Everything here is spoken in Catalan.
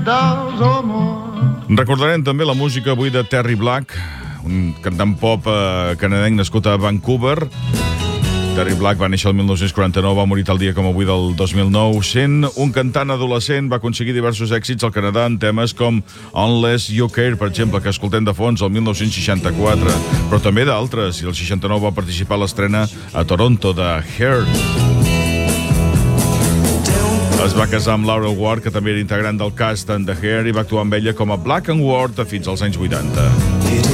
Recordarem també la música avui de Terry Black, un cantant pop canadenc nascut a Vancouver. Terry Black va néixer el 1949, va morir tal dia com avui del 2009. Sent un cantant adolescent, va aconseguir diversos èxits al Canadà en temes com Unless You Care, per exemple, que escoltem de fons el 1964, però també d'altres, i el 69 va participar a l'estrena a Toronto de Hair. Es va casar amb Laurel Ward, que també era integrant del cast en The Hair, i va actuar amb ella com a Black and Ward fins als anys 80.